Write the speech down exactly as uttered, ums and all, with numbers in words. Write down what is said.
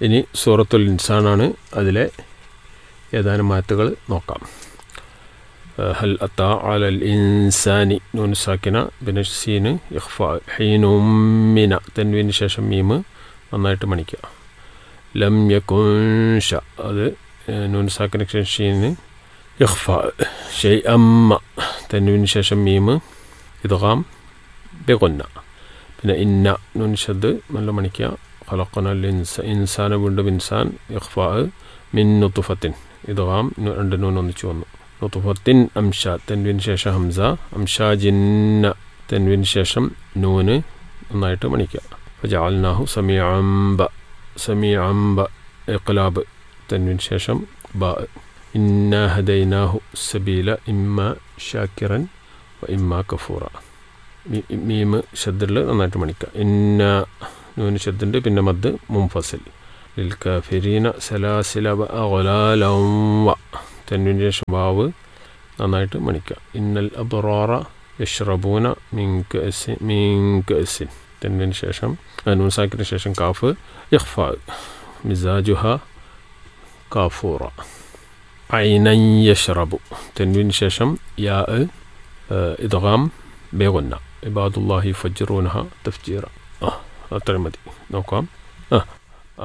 ഇനി സൂറത്തുൽ ഇൻസാനാണ്. അതിലെ ഏതാനും ആയത്തുകൾ നോക്കാം. ഹൽ അത്താ അലൽ ഇൻസാനി നൂൻ സാക്കിന പിന്നെ സീന് ഇഖ്ഫാ ഹീനും മിന തൻവീന് ശേഷം മീമ് നന്നായിട്ട് മണിക്കുക. ലം യകുൻ ഷ അത് നൂൻ സാക്കിന ശേഷം ഷീന് ഇഖ്ഫാ ഷൈഅമ്മ തൻവീന് ശേഷം മീമ് ഇദ്ഗാം ബിഗുന്ന. പിന്നെ ഇന്ന നൂൻ ഷദ് നല്ല മണിക്കുക. ഖലഖനൽ ഇൻസ ഇൻസാന വീണ്ടും ഇൻസാൻ ഇഖ്ഫാ മിൻ നുത്ഫത്തിൻ ഇദ്ഗാം രണ്ട് നൂൻ ഒന്നിച്ച് വന്നു. നുത്ഫത്തിൻ അംഷ തൻവീന് ശേഷം ഹംസ അംഷാജിന്ന തൻവീന് ശേഷം നൂന് നന്നായിട്ട് മണിക്കുക. ഫജഅൽനാഹു സമീഅൻ ബ സമീഅൻ ബ ഇഖ്ലാബ് തൻവീന് ശേഷം ബ. ഇന്നാ ഹദൈനാഹു സബീല ഇമ്മ ഷാക്കിറൻ വ ഇമ്മ കഫൂറ മീമ് ഷദ്ദിൽ നന്നായിട്ട് മണിക്കുക. ഇന്ന നൂന് ഷദ്ദുണ്ട് പിന്നെ മദ് മുൻഫസിൽ. ലിൽ കാഫിരീന സലാസില വ അഗ്ലാലൻ വ തൻവീന് ശേഷം വാവ് നന്നായിട്ട് മണിക്കുക. ഇന്നൽ അബ്റാറ യശ്റബൂന മിൻ കഅസിൻ മിൻ കഅസിൻ തൻവീന് ശേഷം നൂൻ സാക്കിന് ശേഷം കാഫ് ഇഖ്ഫാ മിസാജുഹ കാഫൂറ. ഐനൻ യശ്റബു തൻവീന് ശേഷം യാ ഇദ്ഗാം ബിഗുന്ന. ഇബാദുല്ലാഹി ഫജ്റൂനഹ തഫ്ജീറ. ആ അത്രയും മതി. നോക്കാം. ആ